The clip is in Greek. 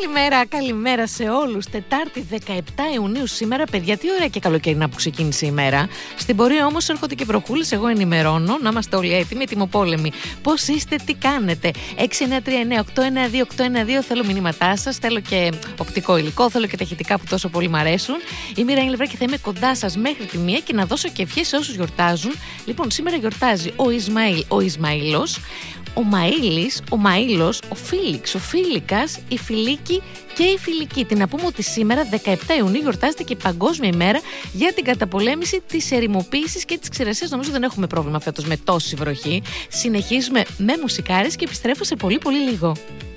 Καλημέρα σε όλους. Τετάρτη 17 Ιουνίου σήμερα, παιδιά, τι ωραία και καλοκαιρινά που ξεκίνησε η μέρα. Στην πορεία όμως έρχονται και βροχούλες. Εγώ ενημερώνω, να είμαστε όλοι έτοιμοι, ετοιμοπόλεμοι. Πώς είστε, τι κάνετε? 693-9-812-812. Θέλω μηνύματά σας, θέλω και οπτικό υλικό, θέλω και τα ηχητικά που τόσο πολύ μ' αρέσουν. Είμαι η Ράγη Λευρά και θα είμαι κοντά σας μέχρι τη 1 και να δώσω και ευχές σε όσους γιορτάζουν. Λοιπόν, σήμερα γιορτάζει ο Ισμαήλ, ο Ισμαήλος, ο Μαΐλης, ο Μαΐλος, ο Φίλιξ, ο Φίλικας, η Φιλίκη και η Φιλική. Τι να πούμε ότι σήμερα 17 Ιουνίου γιορτάζεται και η Παγκόσμια ημέρα για την καταπολέμηση της ερημοποίησης και της ξηρασίας. Νομίζω δεν έχουμε πρόβλημα φέτος με τόση βροχή. Συνεχίζουμε με μουσικάρες και επιστρέφω σε πολύ λίγο.